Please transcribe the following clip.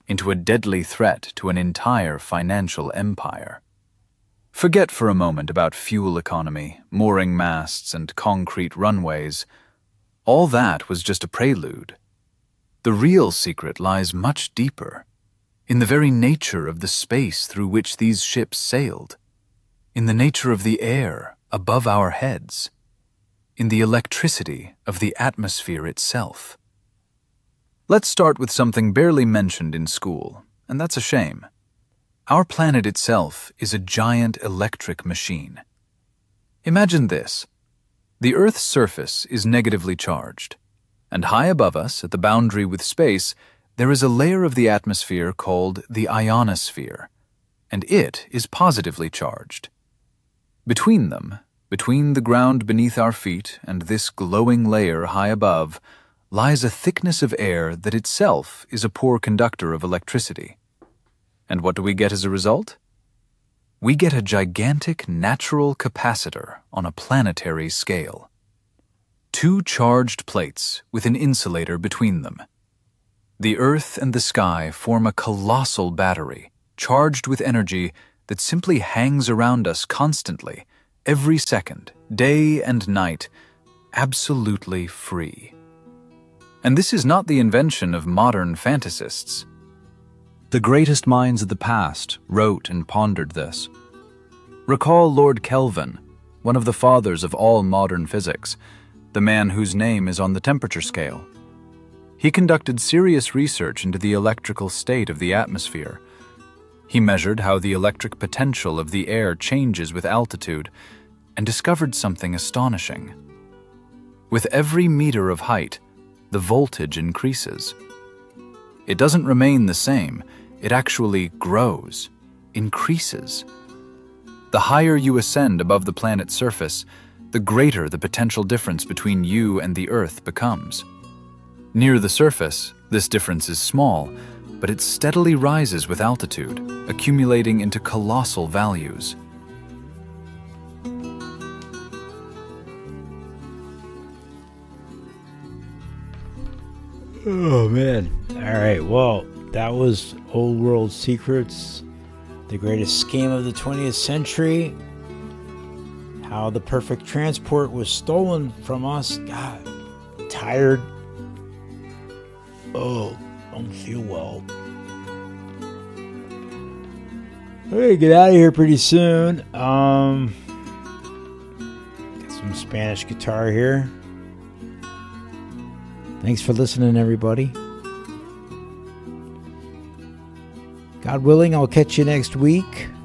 into a deadly threat to an entire financial empire. Forget for a moment about fuel economy, mooring masts, and concrete runways. All that was just a prelude. The real secret lies much deeper, in the very nature of the space through which these ships sailed, in the nature of the air above our heads, in the electricity of the atmosphere itself. Let's start with something barely mentioned in school, and that's a shame. Our planet itself is a giant electric machine. Imagine this. The Earth's surface is negatively charged, and high above us, at the boundary with space, there is a layer of the atmosphere called the ionosphere, and it is positively charged. Between them, between the ground beneath our feet and this glowing layer high above, lies a thickness of air that itself is a poor conductor of electricity. And what do we get as a result? We get a gigantic natural capacitor on a planetary scale. Two charged plates with an insulator between them. The Earth and the sky form a colossal battery, charged with energy that simply hangs around us constantly, every second, day and night, absolutely free. And this is not the invention of modern fantasists. The greatest minds of the past wrote and pondered this. Recall Lord Kelvin, one of the fathers of all modern physics, the man whose name is on the temperature scale. He conducted serious research into the electrical state of the atmosphere. He measured how the electric potential of the air changes with altitude and discovered something astonishing. With every meter of height, the voltage increases. It doesn't remain the same. It actually grows, increases. The higher you ascend above the planet's surface, the greater the potential difference between you and the Earth becomes. Near the surface, this difference is small, but it steadily rises with altitude, accumulating into colossal values. Oh, man. All right, well, that was Old World Secrets, the greatest scam of the 20th century, how the perfect transport was stolen from us. God, tired. Oh, don't feel well. Hey, get out of here pretty soon. Got some Spanish guitar here. Thanks for listening, everybody. God willing, I'll catch you next week.